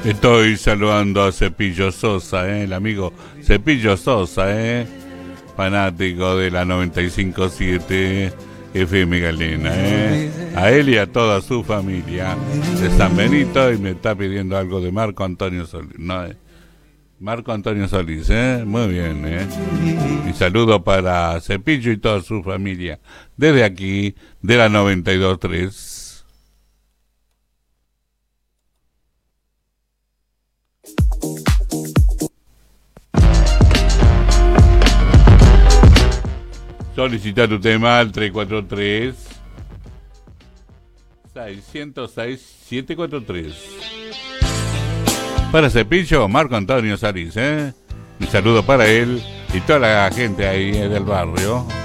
Estoy saludando a Cepillo Sosa, el amigo Cepillo Sosa, fanático de la 95.7 FM Galena, a él y a toda su familia de San Benito, y me está pidiendo algo de Marco Antonio Solís, ¿no? Marco Antonio Solís, muy bien, y saludo para Cepillo y toda su familia desde aquí de la 92.3. Solicita tu tema al 343 606-743. Para Cepillo, Marco Antonio Solís, un saludo para él y toda la gente ahí del barrio.